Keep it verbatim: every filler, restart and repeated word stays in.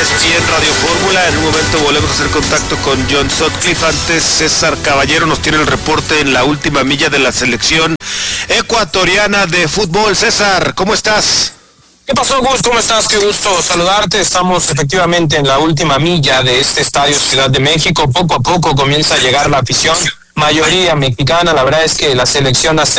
S P N Radio Fórmula. En un momento volvemos a hacer contacto con John Sutcliffe. Antes, César Caballero nos tiene el reporte en la última milla de la selección ecuatoriana de fútbol. César, ¿cómo estás? ¿Qué pasó, Gus? ¿Cómo estás? Qué gusto saludarte. Estamos efectivamente en la última milla de este estadio Ciudad de México. Poco a poco comienza a llegar la afición, mayoría mexicana. La verdad es que la selección hace